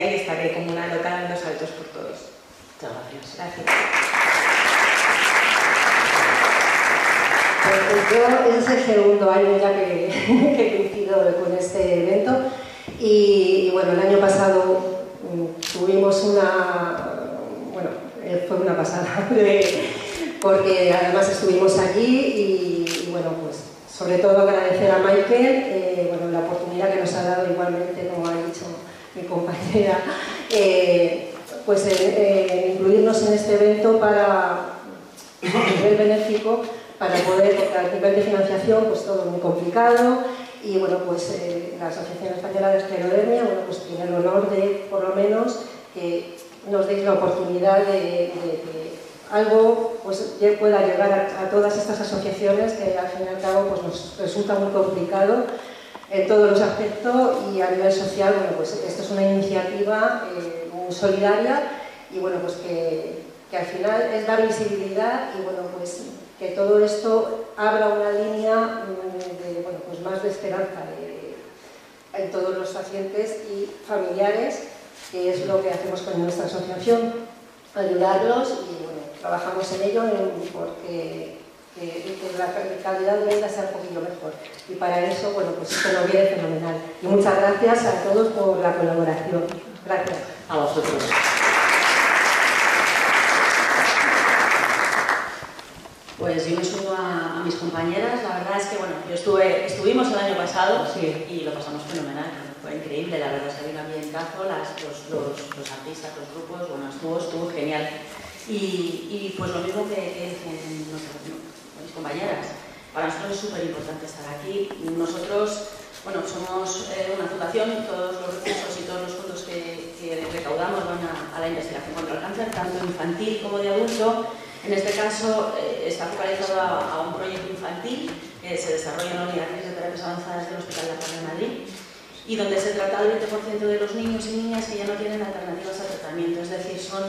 y estaré como una loca dando saltos por todos. Muchas gracias. Gracias. Pues yo es el segundo año ya que coincido con este evento y bueno, el año pasado tuvimos fue una pasada porque además estuvimos allí y bueno, pues sobre todo agradecer a Michael la oportunidad que nos ha dado igualmente, como ha dicho mi compañera, pues incluirnos en este evento para a nivel benéfico, para poder, porque a nivel de financiación pues todo muy complicado y bueno, pues la Asociación Española de Esclerodermia, bueno, pues tiene el honor de, por lo menos, que nos deis la oportunidad de algo pues pueda llegar a todas estas asociaciones que al fin y al cabo pues nos resulta muy complicado en todos los aspectos y a nivel social, bueno, pues esto es una iniciativa muy solidaria y bueno, pues que al final es dar visibilidad y bueno, pues que todo esto abra una línea de, bueno, pues más de esperanza en todos los pacientes y familiares, que es lo que hacemos con nuestra asociación, ayudarlos y bueno, trabajamos en ello porque la calidad de vida sea un poquito mejor y para eso, bueno, pues esto nos viene fenomenal y muchas gracias a todos por la colaboración. Gracias. A vosotros. Pues yo me sumo a mis compañeras. La verdad es que bueno, estuvimos el año pasado y lo pasamos fenomenal. Fue increíble, la verdad, se vino bien cazo, los artistas, los grupos, bueno, estuvo genial. Y pues lo mismo que dicen mis compañeras, para nosotros es súper importante estar aquí. Nosotros, bueno, somos una fundación y todos los recursos y todos los fondos que recaudamos van a la investigación contra el cáncer, tanto infantil como de adulto. En este caso está focalizado a un proyecto infantil que se desarrolla en la Unidad de Terapias Avanzadas del Hospital La Paz de Madrid y donde se trata del 20% de los niños y niñas que ya no tienen alternativas a tratamiento, es decir, son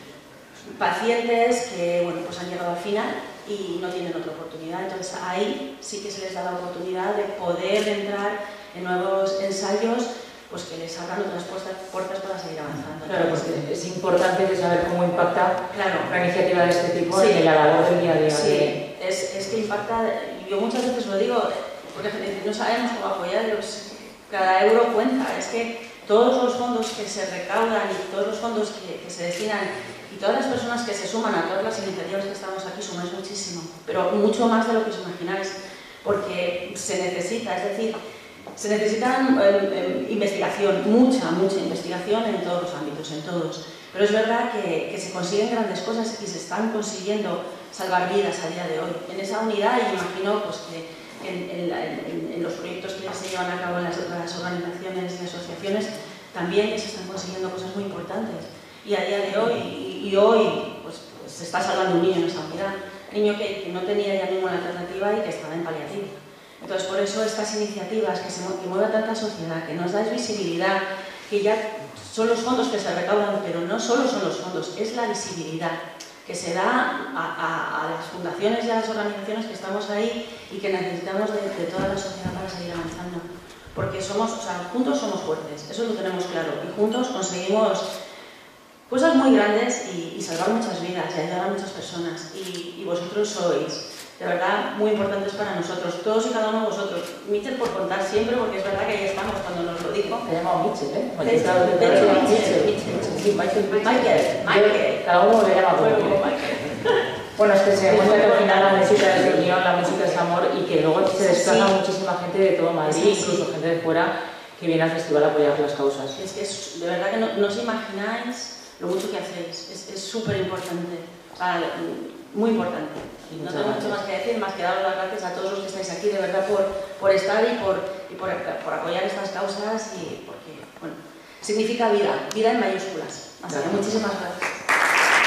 pacientes que bueno, pues han llegado al final y no tienen otra oportunidad, entonces ahí sí que se les da la oportunidad de poder entrar en nuevos ensayos pues que les abran otras puertas para seguir avanzando. Claro, porque es importante saber cómo impacta una iniciativa de este tipo en la labor del día a día. Sí, es que impacta, yo muchas veces lo digo, porque no sabemos cómo apoyar, cada euro cuenta, es que todos los fondos que se recaudan y todos los fondos que se destinan y todas las personas que se suman a todas las iniciativas que estamos aquí sumáis muchísimo, pero mucho más de lo que os imagináis, porque se necesita, es decir, se necesita investigación, mucha investigación en todos los ámbitos, en todos. Pero es verdad que se consiguen grandes cosas y se están consiguiendo salvar vidas a día de hoy. En esa unidad, y imagino pues, que en los proyectos que se llevan a cabo en las otras organizaciones y asociaciones, también se están consiguiendo cosas muy importantes. Y a día de hoy, pues, se está salvando un niño en esa unidad. Un niño que no tenía ya ninguna alternativa y que estaba en paliativo. Entonces, por eso estas iniciativas que mueve a tanta sociedad, que nos dais visibilidad, que ya son los fondos que se recaudan, pero no solo son los fondos, es la visibilidad que se da a las fundaciones y a las organizaciones que estamos ahí y que necesitamos de toda la sociedad para seguir avanzando. Porque juntos somos fuertes, eso lo tenemos claro, y juntos conseguimos cosas muy grandes y salvar muchas vidas y ayudar a muchas personas. Y vosotros sois de verdad muy importantes para nosotros, todos y cada uno de vosotros. Michel por contar siempre, porque es verdad que ahí estamos cuando nos lo dijo. Te he llamado Michel, ¿eh? Michael. Cada uno le llama por Michael. Bueno, es que se demuestra que al final la música es unión, la música es amor y que luego se desplaza muchísima gente de todo Madrid, incluso gente de fuera que viene al festival a apoyar las causas. Es que de verdad que no os imagináis lo mucho que hacéis, es súper importante, muy importante. No tengo mucho más que decir, más que daros las gracias a todos los que estáis aquí, de verdad, por estar y por apoyar estas causas y porque, bueno, significa vida en mayúsculas. Así que muchísimas gracias.